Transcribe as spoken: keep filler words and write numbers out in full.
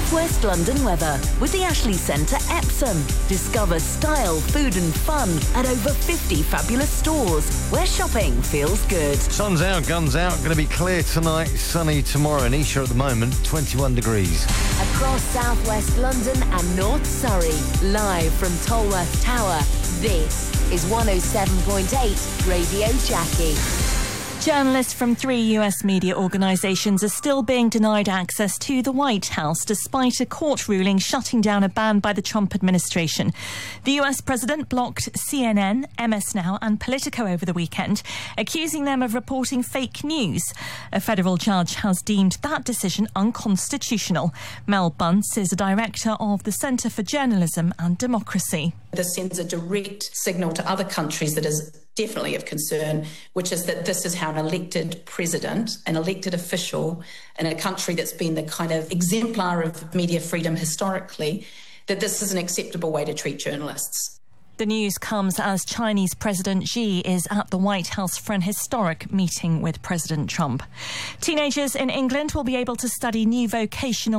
South West London weather with the Ashley Centre Epsom. Discover style, food and fun at over fifty fabulous stores where shopping feels good. Sun's out, guns out. Going to be clear tonight, sunny tomorrow. In Esher at the moment, twenty-one degrees. Across South West London and North Surrey, live from Tolworth Tower, this is one oh seven point eight Radio Jackie. Journalists from three U S media organisations are still being denied access to the White House despite a court ruling shutting down a ban by the Trump administration. The U S president blocked C N N, M S Now and Politico over the weekend, accusing them of reporting fake news. A federal judge has deemed that decision unconstitutional. Mel Bunce is a director of the Centre for Journalism and Democracy. This sends a direct signal to other countries that is definitely of concern, which is that this is how an elected president, an elected official in a country that's been the kind of exemplar of media freedom historically, that this is an acceptable way to treat journalists. The news comes as Chinese President Xi is at the White House for an historic meeting with President Trump. Teenagers in England will be able to study new vocational